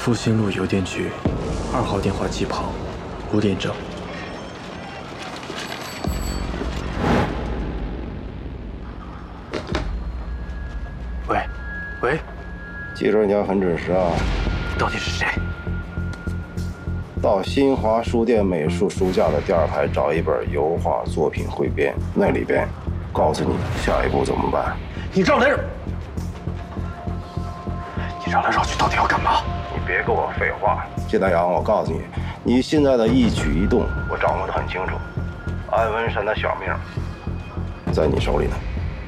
复兴路邮电局2号电话机旁，5点整。喂， 记者讲很准时啊。 到底是谁？ 到新华书店美术书架的第2排找一本油画作品汇编，那里边告诉你下一步怎么办。 你绕来绕去到底要干嘛？ 你别跟我废话，谢大洋，我告诉你，你现在的一举一动我掌握得很清楚。安文山的小命在你手里呢。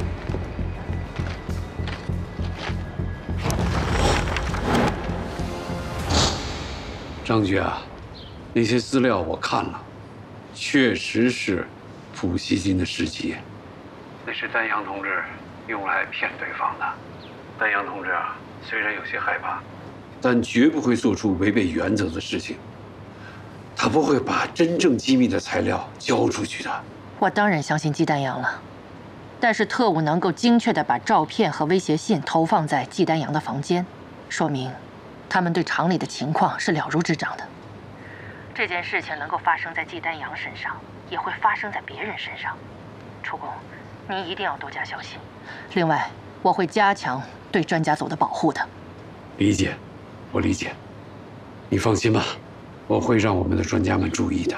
张局啊，那些资料我看了，确实是普希金的事迹。那是丹阳同志用来骗对方的。丹阳同志啊，虽然有些害怕，但绝不会做出违背原则的事情。他不会把真正机密的材料交出去的。 我当然相信季丹阳了，但是特务能够精确地把照片和威胁信投放在季丹阳的房间，说明他们对厂里的情况是了如指掌的。这件事情能够发生在季丹阳身上，也会发生在别人身上。楚公，你一定要多加小心。另外，我会加强对专家组的保护的。 理解，我理解。你放心吧，我会让我们的专家们注意的。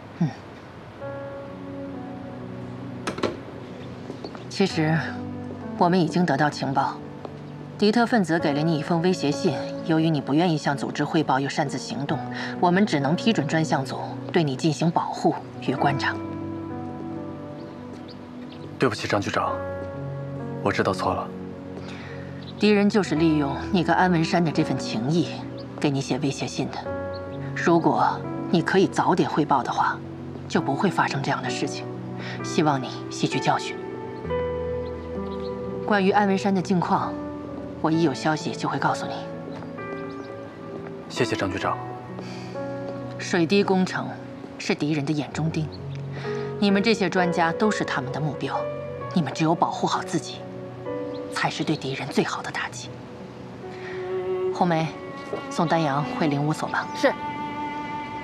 其实，我们已经得到情报，敌特分子给了你一封威胁信。由于你不愿意向组织汇报又擅自行动，我们只能批准专项组对你进行保护与观察。 对不起，张局长，我知道错了。 敌人就是利用你跟安文山的这份情谊，给你写威胁信的。如果你可以早点汇报的话，就不会发生这样的事情。希望你吸取教训。关于安文山的近况，我一有消息就会告诉你。 谢谢张局长。 水滴工程是敌人的眼中钉，你们这些专家都是他们的目标，你们只有保护好自己，才是对敌人最好的打击。红梅，送丹阳回灵武所吧。 是。